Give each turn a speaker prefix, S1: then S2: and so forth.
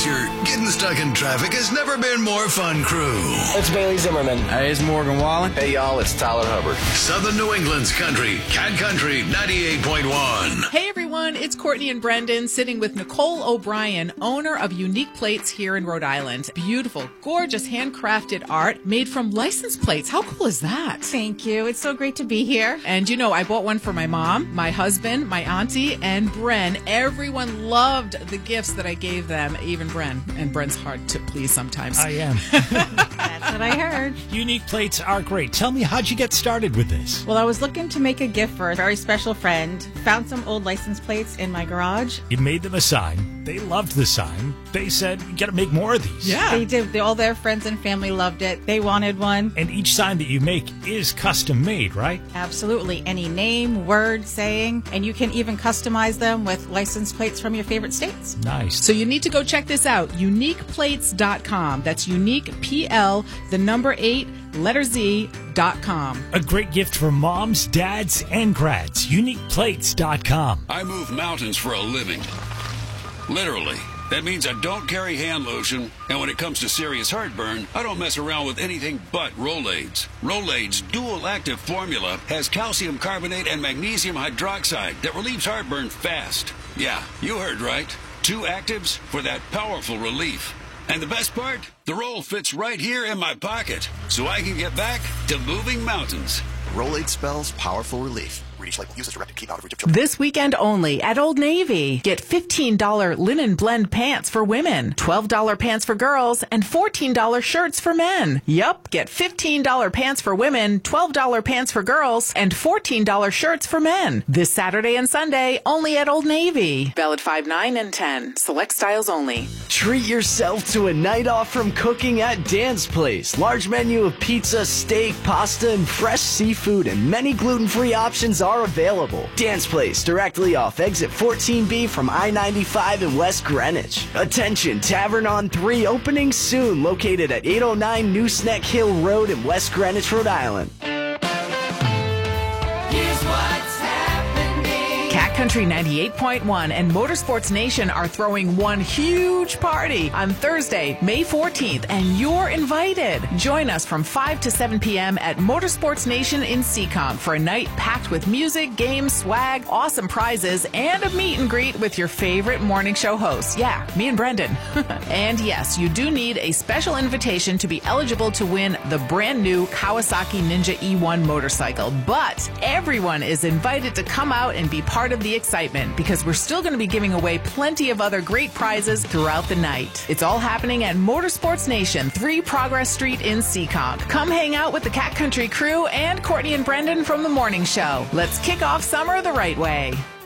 S1: knows your getting stuck in traffic has never been more fun crew.
S2: It's Bailey Zimmerman.
S3: Hey, it's Morgan Wallen.
S2: Hey, y'all, it's Tyler Hubbard.
S1: Southern New England's country, Cat Country 98.1.
S4: Hey everyone, it's Courtney and Brendan sitting with Nicole O'Brien, owner of Unique Plates here in Rhode Island. Beautiful, gorgeous, handcrafted art made from license plates. How cool is that?
S5: Thank you. It's so great to be here.
S4: And you know, I bought one for my mom, my husband, my auntie, and Bren. Everyone loved the gifts that I gave them, even Bren. And Bren's hard to please sometimes.
S6: I am.
S5: That's what I heard.
S6: Unique Plates are great. Tell me, how'd you get started with this?
S5: Well, I was looking to make a gift for a very special friend. Found some old license plates in my garage.
S6: You made them a sign. They loved the sign. They said, you got to make more of these.
S4: Yeah.
S5: They did. All their friends and family loved it. They wanted one.
S6: And each sign that you make is custom made, right?
S5: Absolutely. Any name, word, saying, and you can even customize them with license plates from your favorite states.
S6: Nice.
S4: So you need to go check this out, uniqueplates.com. That's unique, PL, the number 8, letter Z.com.
S6: A great gift for moms, dads, and grads. Uniqueplates.com.
S7: I move mountains for a living. Literally. That means I don't carry hand lotion, and when it comes to serious heartburn, I don't mess around with anything but Rolaids. Rolaids' dual-active formula has calcium carbonate and magnesium hydroxide that relieves heartburn fast. Yeah, you heard right. 2 actives for that powerful relief. And the best part? The roll fits right here in my pocket, so I can get back to moving mountains.
S8: Rolaids spells powerful relief. Read each label. Use as directed. Keep out of reach of children.
S4: This weekend only at Old Navy. Get $15 linen blend pants for women, $12 pants for girls, and $14 shirts for men. Yup, get $15 pants for women, $12 pants for girls, and $14 shirts for men. This Saturday and Sunday only at Old Navy. Valid 5, 9, and 10. Select styles only.
S9: Treat yourself to a night off from cooking at Dan's Place. Large menu of pizza, steak, pasta, and fresh seafood, and many gluten-free options are available. Dan's Place, directly off exit 14B from I-95 in West Greenwich. Attention, Tavern on 3 opening soon, located at 809 Nooseneck Hill Road in West Greenwich, Rhode Island.
S4: Here's what's happening. Cat Country 98.1 and Motorsports Nation are throwing one huge party on Thursday, May 14th, and you're invited. Join us from 5 to 7 p.m. at Motorsports Nation in Seekonk for a night packed with music, games, swag, awesome prizes, and a meet and greet with your favorite morning show hosts. Yeah, me and Brendan. And yes, you do need a special invitation to be eligible to win the brand new Kawasaki Ninja E1 motorcycle. But everyone is invited to come out and be part of the excitement because we're still going to be giving away plenty of other great prizes throughout the night. It's all happening at Motorsports Nation, 3 Progress Street in Seekonk. Come hang out with the Cat Country crew and Courtney and Brendan from the morning show. Let's kick off summer the right way.